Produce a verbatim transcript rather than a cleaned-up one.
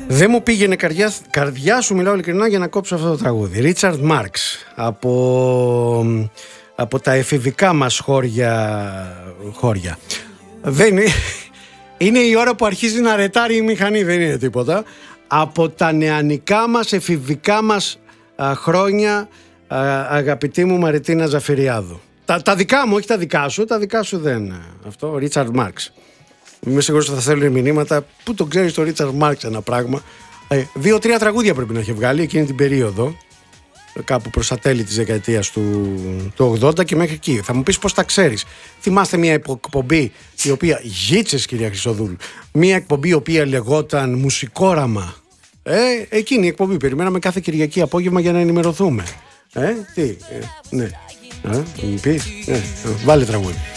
Δεν μου πήγαινε καρδιά, καρδιά σου, μιλάω ειλικρινά, για να κόψω αυτό το τραγούδι. Ρίτσαρντ Μάρξ, από, από τα εφηβικά μας χώρια, χώρια. Δεν είναι, είναι η ώρα που αρχίζει να ρετάρει η μηχανή, δεν είναι τίποτα. Από τα νεανικά μας, εφηβικά μας α, χρόνια, α, αγαπητή μου Μαριτίνα Ζαφυριάδου. Τα, τα δικά μου, όχι τα δικά σου, τα δικά σου δεν. Αυτό, Ρίτσαρντ Μάρξ. Είμαι σίγουρος ότι θα θέλουν μηνύματα. Πού το ξέρεις το Ρίτσαρντ Μάρξ ένα πράγμα. Ε, Δύο-τρία τραγούδια πρέπει να έχει βγάλει εκείνη την περίοδο, κάπου προς τα τέλη της δεκαετίας του, του ογδόντα και μέχρι εκεί. Θα μου πεις πώς τα ξέρεις. Θυμάστε μια εκπομπή η οποία γίτσες, κυρία Χρυσοδούλου, μια εκπομπή η οποία λεγόταν Μουσικόραμα. Ε, εκείνη η εκπομπή περιμέναμε κάθε Κυριακή απόγευμα για να ενημερωθούμε. Ε, τι, ε, ναι. Ε, μου πεις, ε, βάλε τραγούδι.